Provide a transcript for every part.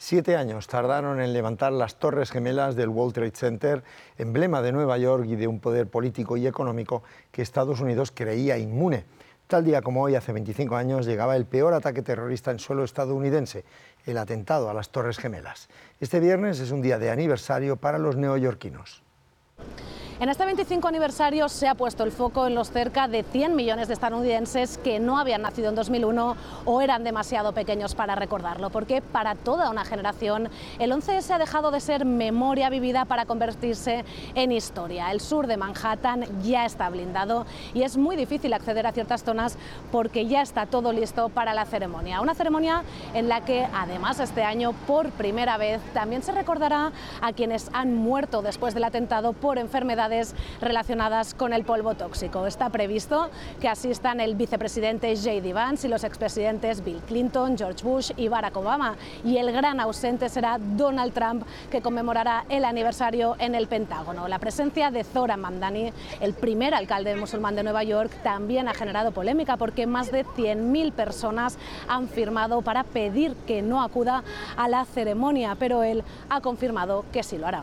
7 años tardaron en levantar las Torres Gemelas del World Trade Center, emblema de Nueva York y de un poder político y económico que Estados Unidos creía inmune. Tal día como hoy, hace 25 años, llegaba el peor ataque terrorista en suelo estadounidense, el atentado a las Torres Gemelas. Este viernes es un día de aniversario para los neoyorquinos. En este 25 aniversario se ha puesto el foco en los cerca de 100 millones de estadounidenses que no habían nacido en 2001 o eran demasiado pequeños para recordarlo, porque para toda una generación el 11S ha dejado de ser memoria vivida para convertirse en historia. El sur de Manhattan ya está blindado y es muy difícil acceder a ciertas zonas porque ya está todo listo para la ceremonia. Una ceremonia en la que además este año por primera vez también se recordará a quienes han muerto después del atentado por enfermedades relacionadas con el polvo tóxico. Está previsto que asistan el vicepresidente J.D. Vance y los expresidentes Bill Clinton, George Bush y Barack Obama. Y el gran ausente será Donald Trump, que conmemorará el aniversario en el Pentágono. La presencia de Zohran Mamdani, el primer alcalde musulmán de Nueva York, también ha generado polémica porque más de 100.000 personas han firmado para pedir que no acuda a la ceremonia, pero él ha confirmado que sí lo hará.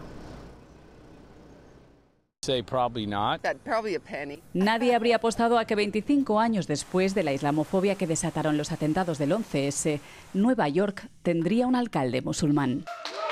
Nadie habría apostado a que 25 años después de la islamofobia que desataron los atentados del 11S, Nueva York tendría un alcalde musulmán.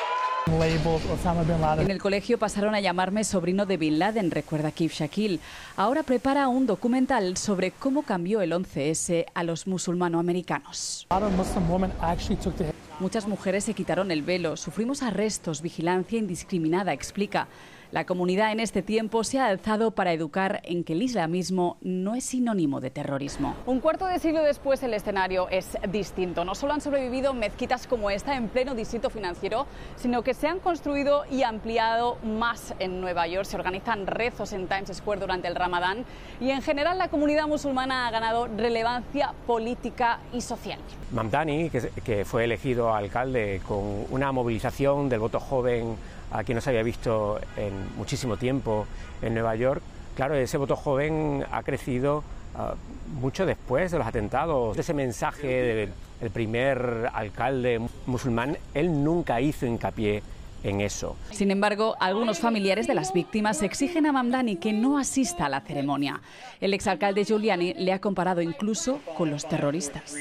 En el colegio pasaron a llamarme sobrino de Bin Laden, recuerda Keith Shakil. Ahora prepara un documental sobre cómo cambió el 11S a los musulmanoamericanos. Muchas mujeres se quitaron el velo, sufrimos arrestos, vigilancia indiscriminada, explica. La comunidad en este tiempo se ha alzado para educar en que el islamismo no es sinónimo de terrorismo. Un cuarto de siglo después el escenario es distinto. No solo han sobrevivido mezquitas como esta en pleno distrito financiero, sino que se han construido y ampliado más en Nueva York. Se organizan rezos en Times Square durante el Ramadán y en general la comunidad musulmana ha ganado relevancia política y social. Mamdani, que fue elegido alcalde con una movilización del voto joven a quien no se había visto en muchísimo tiempo en Nueva York. Claro, ese voto joven ha crecido mucho después de los atentados. Ese mensaje del primer alcalde musulmán, él nunca hizo hincapié en eso. Sin embargo, algunos familiares de las víctimas exigen a Mamdani que no asista a la ceremonia. El exalcalde Giuliani le ha comparado incluso con los terroristas.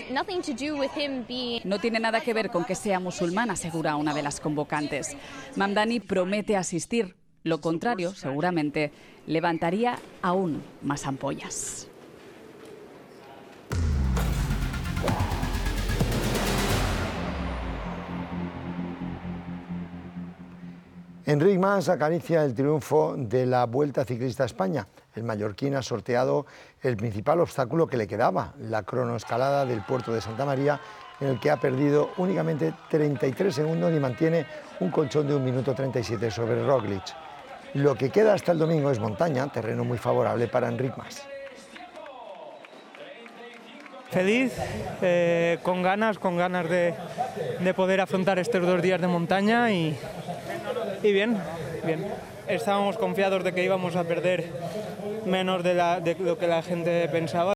No tiene nada que ver con que sea musulmán, asegura una de las convocantes. Mamdani promete asistir. Lo contrario, seguramente, levantaría aún más ampollas. Enric Mas acaricia el triunfo de la Vuelta Ciclista a España. El mallorquín ha sorteado el principal obstáculo que le quedaba, la cronoescalada del puerto de Santa María, en el que ha perdido únicamente 33 segundos y mantiene un colchón de 1 minuto 37 sobre Roglic. Lo que queda hasta el domingo es montaña, terreno muy favorable para Enric Mas. Feliz, con ganas de poder afrontar estos 2 días de montaña y bien. Estábamos confiados de que íbamos a perder menos de lo que la gente pensaba.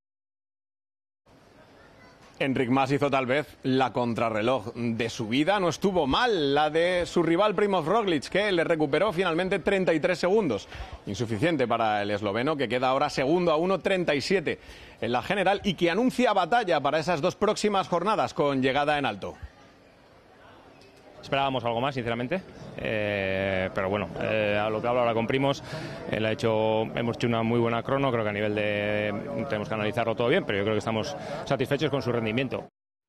Enric Mas hizo tal vez la contrarreloj de su vida, no estuvo mal la de su rival Primož Roglič, que le recuperó finalmente 33 segundos, insuficiente para el esloveno, que queda ahora segundo a 1.37 en la general y que anuncia batalla para esas 2 próximas jornadas con llegada en alto. Esperábamos algo más, sinceramente, pero bueno, a lo que hablo ahora con Primož, hemos hecho una muy buena crono, creo que a nivel de tenemos que analizarlo todo bien, pero yo creo que estamos satisfechos con su rendimiento.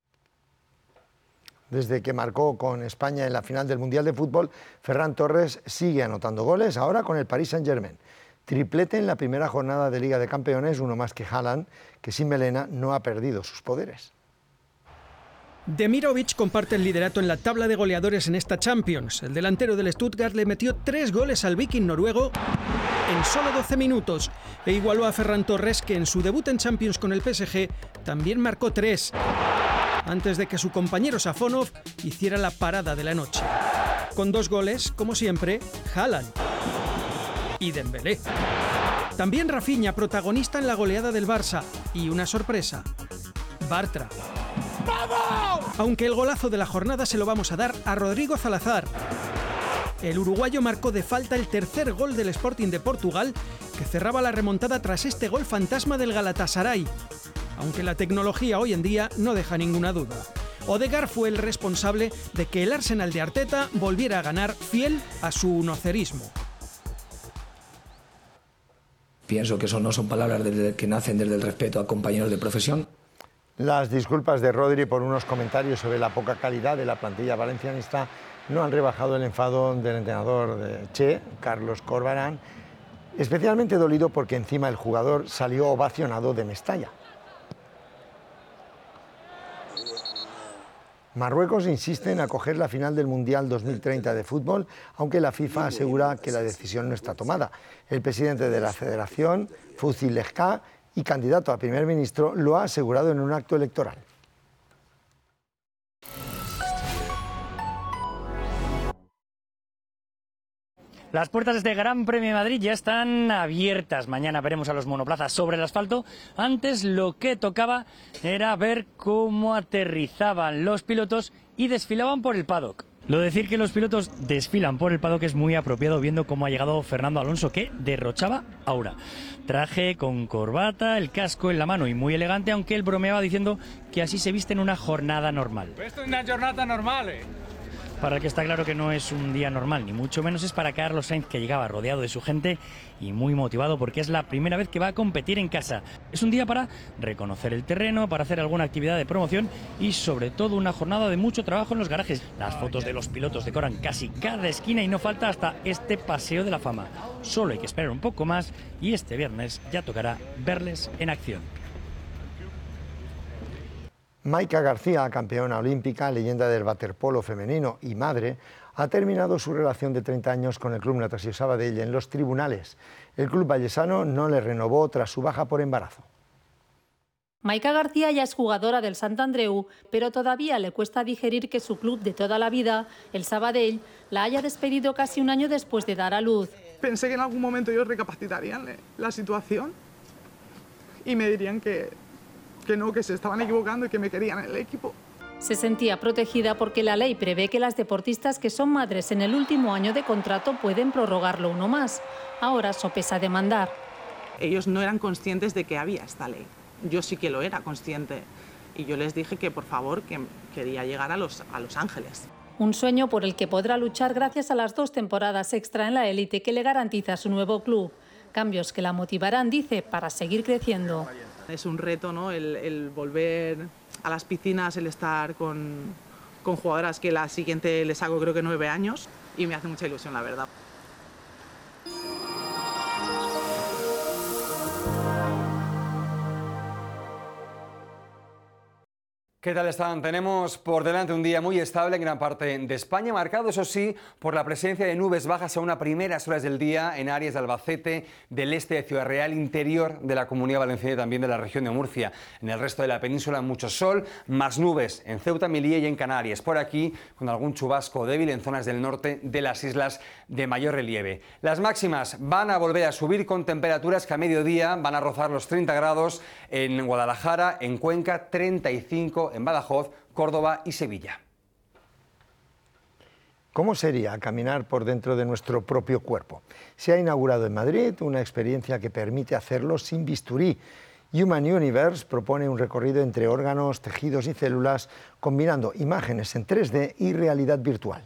Desde que marcó con España en la final del Mundial de Fútbol, Ferran Torres sigue anotando goles, ahora con el Paris Saint-Germain. Triplete en la primera jornada de Liga de Campeones, uno más que Haaland, que sin melena no ha perdido sus poderes. Demirovic comparte el liderato en la tabla de goleadores en esta Champions. El delantero del Stuttgart le metió 3 goles al Viking noruego en solo 12 minutos e igualó a Ferran Torres, que en su debut en Champions con el PSG también marcó 3, antes de que su compañero Safonov hiciera la parada de la noche. Con 2 goles, como siempre, Haaland y Dembélé. También Rafinha, protagonista en la goleada del Barça, y una sorpresa, Bartra. Aunque el golazo de la jornada se lo vamos a dar a Rodrigo Salazar. El uruguayo marcó de falta el tercer gol del Sporting de Portugal, que cerraba la remontada tras este gol fantasma del Galatasaray. Aunque la tecnología hoy en día no deja ninguna duda. Odegaard fue el responsable de que el Arsenal de Arteta volviera a ganar, fiel a su unocerismo. Pienso que eso no son palabras que nacen desde el respeto a compañeros de profesión. Las disculpas de Rodri por unos comentarios sobre la poca calidad de la plantilla valencianista no han rebajado el enfado del entrenador de Che, Carlos Corberán, especialmente dolido porque encima el jugador salió ovacionado de Mestalla. Marruecos insiste en acoger la final del Mundial 2030 de fútbol, aunque la FIFA asegura que la decisión no está tomada. El presidente de la federación, Fouzi Lejka, y candidato a primer ministro, lo ha asegurado en un acto electoral. Las puertas de este Gran Premio de Madrid ya están abiertas. Mañana veremos a los monoplazas sobre el asfalto. Antes lo que tocaba era ver cómo aterrizaban los pilotos y desfilaban por el paddock. Lo de decir que los pilotos desfilan por el paddock es muy apropiado viendo cómo ha llegado Fernando Alonso, que derrochaba aura. Traje con corbata, el casco en la mano y muy elegante, aunque él bromeaba diciendo que así se viste en una jornada normal. Esto es una jornada normal, Para el que está claro que no es un día normal, ni mucho menos es para Carlos Sainz, que llegaba rodeado de su gente y muy motivado porque es la primera vez que va a competir en casa. Es un día para reconocer el terreno, para hacer alguna actividad de promoción y sobre todo una jornada de mucho trabajo en los garajes. Las fotos de los pilotos decoran casi cada esquina y no falta hasta este paseo de la fama. Solo hay que esperar un poco más y este viernes ya tocará verles en acción. Maika García, campeona olímpica, leyenda del waterpolo femenino y madre, ha terminado su relación de 30 años con el Club Natació Sabadell en los tribunales. El club vallesano no le renovó tras su baja por embarazo. Maika García ya es jugadora del Sant Andreu, pero todavía le cuesta digerir que su club de toda la vida, el Sabadell, la haya despedido casi un año después de dar a luz. Pensé que en algún momento ellos recapacitarían la situación y me dirían que no, que se estaban equivocando y que me querían en el equipo. Se sentía protegida porque la ley prevé que las deportistas que son madres en el último año de contrato pueden prorrogarlo uno más. Ahora sopesa demandar. Ellos no eran conscientes de que había esta ley. Yo sí que lo era consciente y yo les dije que por favor que quería llegar a Los Ángeles. Un sueño por el que podrá luchar gracias a las 2 temporadas extra en la élite que le garantiza su nuevo club. Cambios que la motivarán, dice, para seguir creciendo. Es un reto, ¿no? El volver a las piscinas, el estar con jugadoras que la siguiente les hago creo que 9 años y me hace mucha ilusión, la verdad. ¿Qué tal están? Tenemos por delante un día muy estable en gran parte de España, marcado, eso sí, por la presencia de nubes bajas a unas primeras horas del día en áreas de Albacete, del este de Ciudad Real, interior de la Comunidad Valenciana y también de la región de Murcia. En el resto de la península mucho sol, más nubes en Ceuta, Melilla y en Canarias. Por aquí, con algún chubasco débil en zonas del norte de las islas de mayor relieve. Las máximas van a volver a subir con temperaturas que a mediodía van a rozar los 30 grados en Guadalajara, en Cuenca, 35 en Badajoz, Córdoba y Sevilla. ¿Cómo sería caminar por dentro de nuestro propio cuerpo? Se ha inaugurado en Madrid una experiencia que permite hacerlo sin bisturí. Human Universe propone un recorrido entre órganos, tejidos y células, combinando imágenes en 3D y realidad virtual.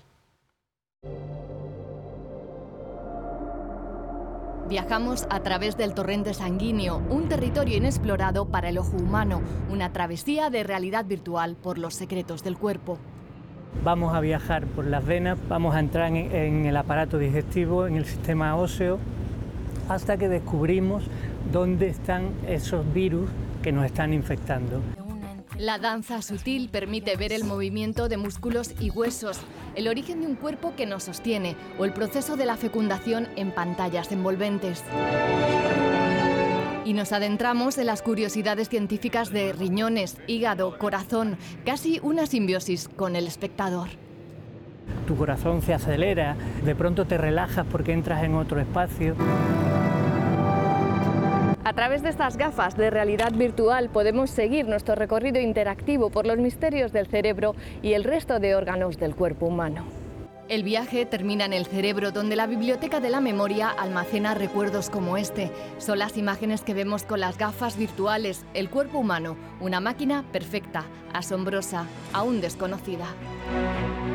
Viajamos a través del torrente sanguíneo, un territorio inexplorado para el ojo humano, una travesía de realidad virtual por los secretos del cuerpo. Vamos a viajar por las venas, vamos a entrar en el aparato digestivo, en el sistema óseo, hasta que descubrimos dónde están esos virus que nos están infectando. La danza sutil permite ver el movimiento de músculos y huesos, el origen de un cuerpo que nos sostiene o el proceso de la fecundación en pantallas envolventes. Y nos adentramos en las curiosidades científicas de riñones, hígado, corazón, casi una simbiosis con el espectador. Tu corazón se acelera, de pronto te relajas porque entras en otro espacio. A través de estas gafas de realidad virtual podemos seguir nuestro recorrido interactivo por los misterios del cerebro y el resto de órganos del cuerpo humano. El viaje termina en el cerebro, donde la biblioteca de la memoria almacena recuerdos como este. Son las imágenes que vemos con las gafas virtuales. El cuerpo humano, una máquina perfecta, asombrosa, aún desconocida.